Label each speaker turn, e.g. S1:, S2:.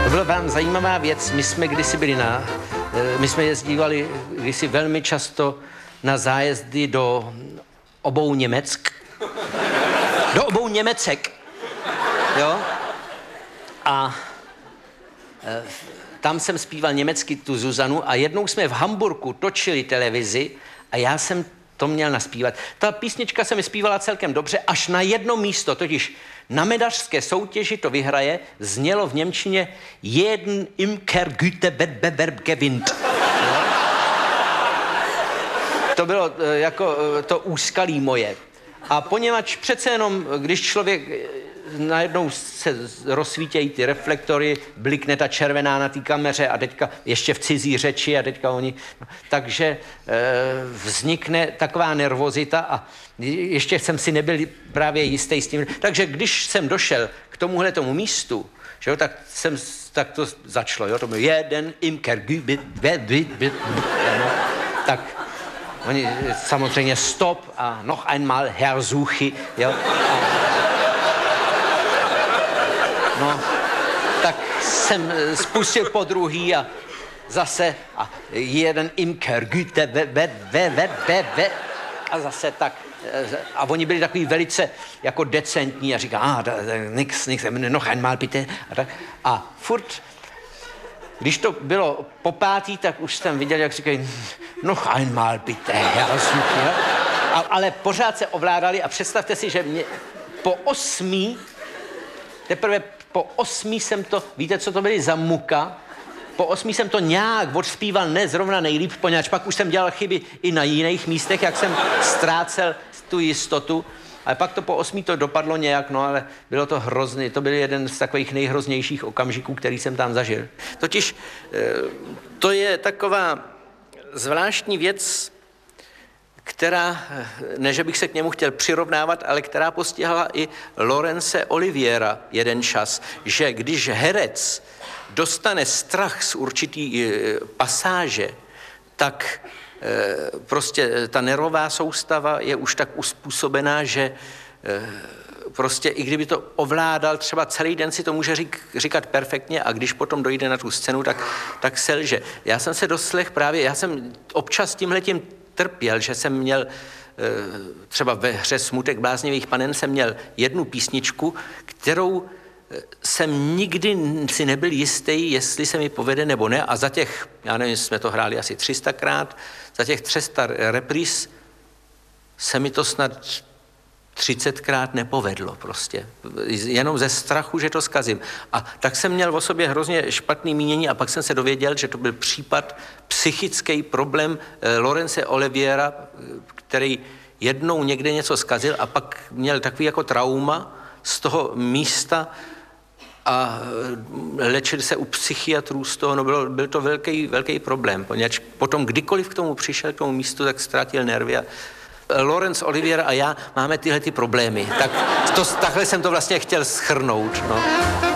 S1: To byla vám zajímavá věc. My jsme kdysi byli my jsme jezdívali kdysi velmi často na zájezdy do obou Německ. Do obou Němecek. Jo? A tam jsem zpíval německy tu Zuzanu a jednou jsme v Hamburku točili televizi a já jsem to měl naspívat. Ta písnička se mi zpívala celkem dobře, až na jedno místo, totiž na medařské soutěži to vyhraje, znělo v němčině jeden Imkergütewettbewerb gewinnt. To bylo jako to úskalí moje. A poněvadž přece jenom, když člověk najednou se rozsvítějí ty reflektory, blikne ta červená na té kameře a teďka ještě v cizí řeči a teďka oni... Takže vznikne taková nervozita a ještě jsem si nebyl právě jistý s tím. Takže když jsem došel k tomuhletomu místu, že jo, tak to začalo, jo, to byl jeden Imker, tak oni samozřejmě stop a noch einmal Herr Suchi, jo. No, tak jsem spustil po druhý a zase a jeden Imker, a zase tak. A oni byli takový velice jako decentní a říká, nix, noch einmal bitte. A furt, když to bylo po pátý, tak už jsem viděl, jak říkají, noch einmal bitte, Herr Suchi. Ale pořád se ovládali a představte si, že mě teprve po 8 jsem to, víte, co to byly za muka? Po 8 jsem to nějak odspíval, ne zrovna nejlíp, poněvadž pak už jsem dělal chyby i na jiných místech, jak jsem ztrácel tu jistotu. Ale pak to po 8 to dopadlo nějak, no ale bylo to hrozný. To byl jeden z takových nejhroznějších okamžiků, který jsem tam zažil. Totiž to je taková zvláštní věc, která, ne že bych se k němu chtěl přirovnávat, ale která postihla i Laurence Oliviera jeden čas, že když herec dostane strach z určitý pasáže, tak prostě ta nervová soustava je už tak uspůsobená, že prostě i kdyby to ovládal, třeba celý den si to může říkat perfektně a když potom dojde na tu scénu, tak selže. Já jsem se doslech právě, já jsem občas tímhletím trpěl, že jsem měl třeba ve hře Smutek bláznivých panen jsem měl jednu písničku, kterou jsem nikdy si nebyl jistý, jestli se mi povede nebo ne a za těch, já nevím, jsme to hráli asi 300krát, za těch 300 repríz se mi to snad 30krát nepovedlo prostě. Jenom ze strachu, že to zkazím. A tak jsem měl o sobě hrozně špatný mínění a pak jsem se dověděl, že to byl případ, psychický problém Laurence Oliviera, který jednou někde něco zkazil a pak měl takový jako trauma z toho místa a léčil se u psychiatrů z toho, no byl to velký problém, poněvadž potom kdykoliv k tomu přišel, k tomu místu, tak ztratil nervy a Laurence Olivier a já máme tyhle ty problémy. Tak takhle jsem to vlastně chtěl shrnout. No.